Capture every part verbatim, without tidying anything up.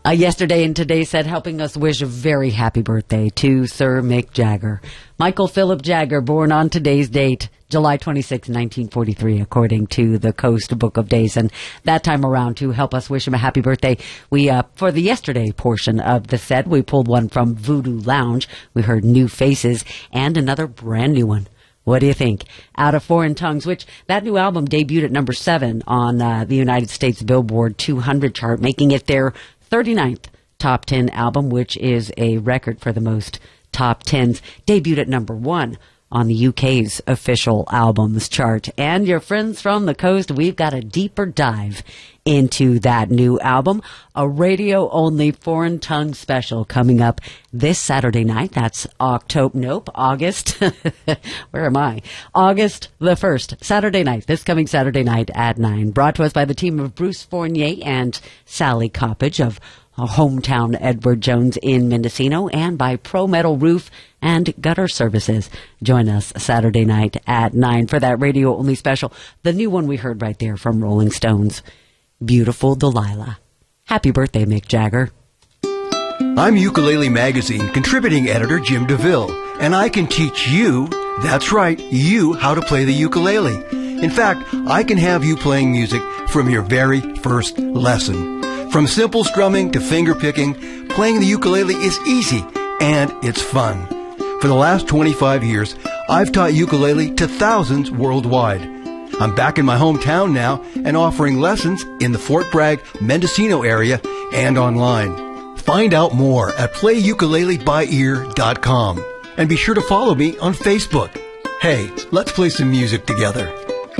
Uh, yesterday and today said helping us wish a very happy birthday to Sir Mick Jagger. Michael Philip Jagger, born on today's date, July twenty-sixth, nineteen forty-three, according to the Coast Book of Days. And that time around, to help us wish him a happy birthday, we, uh, for the yesterday portion of the set, we pulled one from Voodoo Lounge. We heard New Faces and another brand new one. What do you think? Out of Foreign Tongues, which that new album debuted at number seven on uh, the United States Billboard two hundred chart, making it their thirty-ninth top ten album, which is a record for the most top tens. Debuted at number one on the U K's official albums chart. And your friends from the coast, we've got a deeper dive into that new album, a radio-only Foreign Tongue special coming up this Saturday night. That's October, nope, August. Where am I? August the first, Saturday night, this coming Saturday night at nine. Brought to us by the team of Bruce Fournier and Sally Coppage of hometown Edward Jones in Mendocino, and by Pro Metal Roof and Gutter Services. Join us Saturday night at nine for that radio-only special. The new one we heard right there from Rolling Stones, Beautiful Delilah. Happy birthday, Mick Jagger. I'm Ukulele Magazine contributing editor Jim DeVille, and I can teach you, that's right, you, how to play the ukulele. In fact, I can have you playing music from your very first lesson. From simple strumming to finger picking, playing the ukulele is easy and it's fun. For the last twenty-five years, I've taught ukulele to thousands worldwide. I'm back in my hometown now and offering lessons in the Fort Bragg, Mendocino area and online. Find out more at play ukulele by ear dot com. And be sure to follow me on Facebook. Hey, let's play some music together.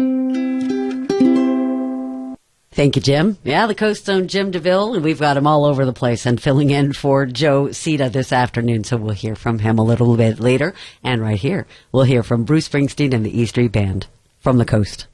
Thank you, Jim. Yeah, the Coast Zone, Jim DeVille, and we've got him all over the place and filling in for Joe Sita this afternoon, so we'll hear from him a little bit later. And right here, we'll hear from Bruce Springsteen and the E Street Band from the Coast.